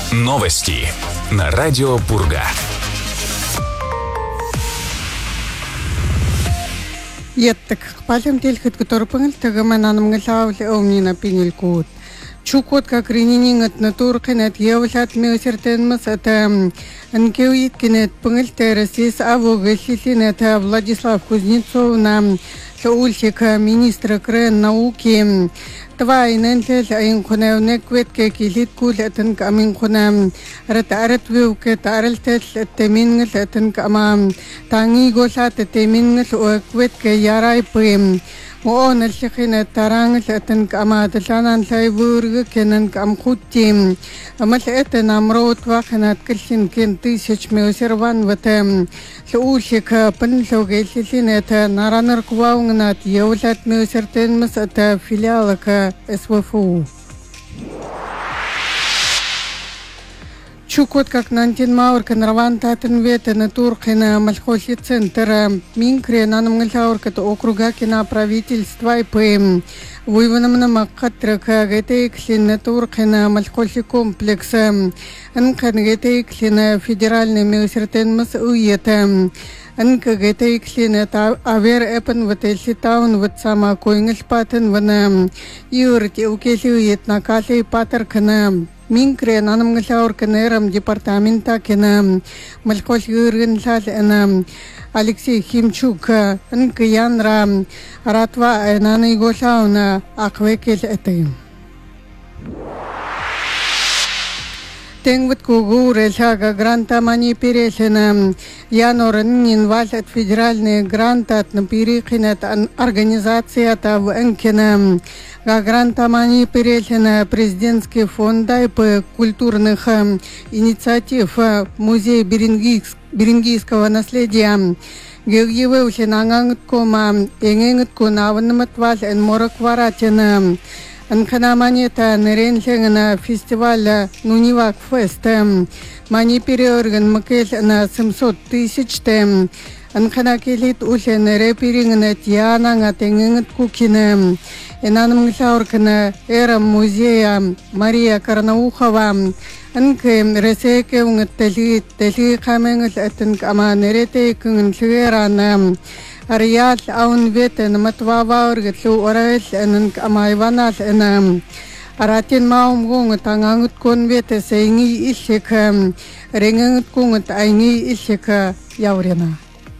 Новости на радио Пурга. Яттак палем телхет которпангл тагамананам галаул омнина пинилкут. Чукот как ринининgat натуркинат явлат меусертенмас ата анкеуит кинет пангл терасис авогаслисинат Владислав Кузнецов на Саульчика министра крен науки твайнентел айнкунавнек ветке килит кулатан каминкунам ратаратву кетаралтел темингл атан кама танги госат темингл ветке ярай пым وأنا الشيخين ترانغ لأتن كما تلانان سايبورغ كنن كم خوتيم أما لأتن أمروت واخنات كلشين كن تيسيش ميوسيروان وتم سؤولشيك بن سوغيشيشين أتا نارانر كواونغنات يولات ميوسيرتين مس أتا فيليالك اسوفو Чукот как нантин маур канраван татен вете на туркина мальхоши центра минкре нанамгалауркат округа кина правительства и пм выванам на макатрака гетейклин на туркина мальхоши комплекса анкан гетейклин федеральный милсертен мас уета анка гетейклин это авер эпен вательси таун вот сама коингл патен вана юрти укеси ует на кали патаркана Минкре нанамгалаур канерам департамента кена мальхош юрген сал ана Алексей Химчук анкаянра ратва наны гошауна аквекел этэй. Тенгвит кугуре шага гранта мани перешена янорен инвалид федеральный грант от напирихинат организация та в энкена гранта мани перешена президентский фонд по культурных инициатив музей берингийского наследия геогевеуше нангангкома энгенгтко навнаматвал эн морокваратена Анханаманета нереншена фестиваля Нунивак Фест. Мани переорган макел на 700 тысяч тем. Анханакелит улен репирингна тиана ngатенгет кукина. Энанамглауркана эра музея Мария Карнаухова. Анке ресеке унгтали тали каменгет атен кама нерете кун лерана. Ариал аун ветен матваваургет лу орел энэн амайванал энэм аратин маум гонг тангангут кон вете сэнги ишек ренгэнт гонг айни ишек яурена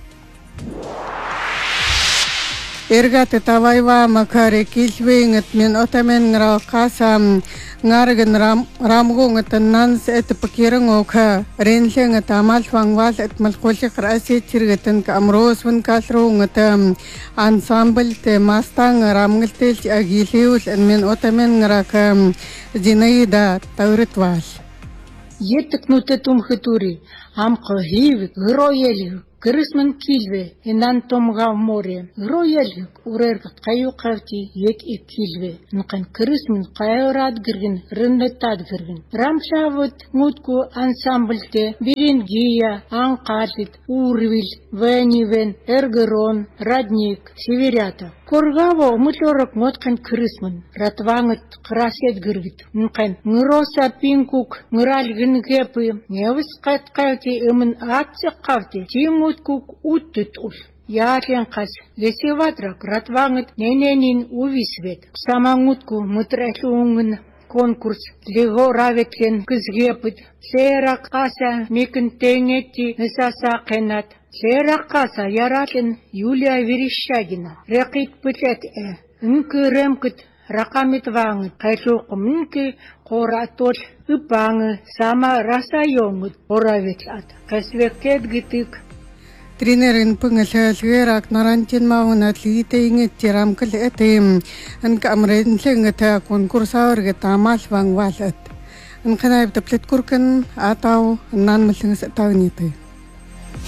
Эргат тавайва макаре килвингет мен отамен нракасам нгарген рамгонг таннанс эт пакирэнгока ренлэнг тамал фангвал эт малхолих раси чиргетэн камрос ван калронгт ансамбль те мастан рамгэлтэл агилиул мен отамен нрака Зинаида Тавритвал Еттекнуте тумхитури амко хивик гроели Крисмен килве инан томга море гроели урер каю кавти ет и килве нкан крисмен кайрат гиргин рыннетад гиргин рамшавот мутку ансамбльте Берингия анкалит урвил венивен эргерон радник северята Коргаво мутлорок моткан крисмен ратвангет красет гиргит нкан нроса пинкук нралгин гепы невис каткавти эмн атсак кавти Муткук уттутул. Яатлен кас лесеватрак ратвангет нененин увисвет. Самангутку мутрахунгн конкурс лего раветлен кызгепыт. Серак каса микн тенети несаса кенат. Серак каса яратлен Юлия Верещагина. Рекит пытет Инки ремкет ракамит вангет. Кайшук минки коратол ипанг сама расайонгут ораветлат. Касвекет гитик. Тренерин пынгасалгерак нарантин маунат литейнгет тирамкл этим анкамренлэнгета конкурсаургет амал вангвалат анканайбта плеткуркан атау нанмэлэнгс атагниты